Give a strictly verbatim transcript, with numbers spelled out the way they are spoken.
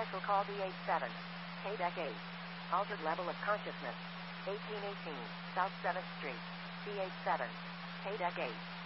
Special call D H seven. K-Deck eight. Altered level of consciousness. eighteen eighteen, South seventh Street. D H seven. K-Deck eight.